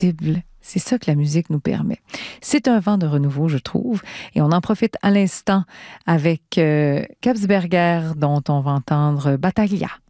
C'est ça que la musique nous permet. C'est un vent de renouveau, je trouve. Et on en profite à l'instant avec Kapsberger, dont on va entendre Battaglia.